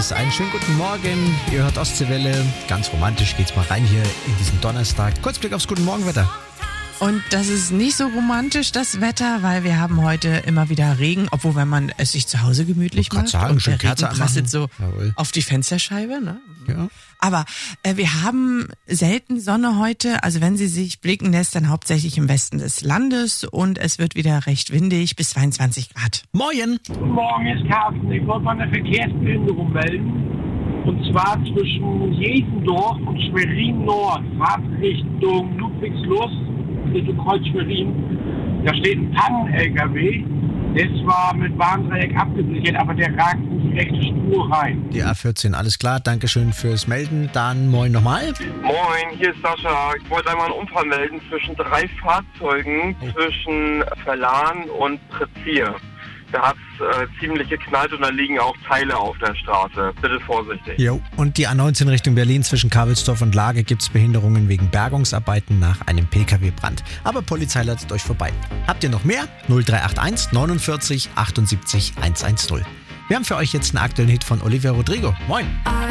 Alice. Einen schönen guten Morgen. Ihr hört Ostseewelle. Ganz romantisch geht's mal rein hier in diesen Donnerstag. Kurzblick aufs Guten Morgenwetter. Und das ist nicht so romantisch, das Wetter, weil wir haben heute immer wieder Regen, obwohl wenn man es sich zu Hause gemütlich macht, sagen, und der schön Kerze Regen prasselt so Jawohl. auf die Fensterscheibe. Ne? Ja. Aber wir haben selten Sonne heute, also wenn sie sich blicken lässt, dann hauptsächlich im Westen des Landes und es wird wieder recht windig bis 22 Grad. Moin. Guten Morgen, hier ist Carsten. Ich wollte mal eine Verkehrsbehinderung melden. Und zwar zwischen Jesendorf und Schwerin Nord, Fahrtrichtung Ludwigslust, Richtung Kreuz Schwerin. Da steht ein Pannen-LKW. Der ist zwar mit Warndreieck abgesichert, aber der ragt in die rechte Spur rein. Die A14, alles klar. Dankeschön fürs Melden. Dann moin nochmal. Moin, hier ist Sascha. Ich wollte einmal einen Unfall melden zwischen 3 Fahrzeugen zwischen Verlan und Prezier. Da hat es ziemlich geknallt und da liegen auch Teile auf der Straße. Bitte vorsichtig. Jo. Und die A19 Richtung Berlin zwischen Kabelsdorf und Lage gibt's Behinderungen wegen Bergungsarbeiten nach einem Pkw-Brand. Aber Polizei leitet euch vorbei. Habt ihr noch mehr? 0381 49 78 110. Wir haben für euch jetzt einen aktuellen Hit von Olivia Rodrigo. Moin.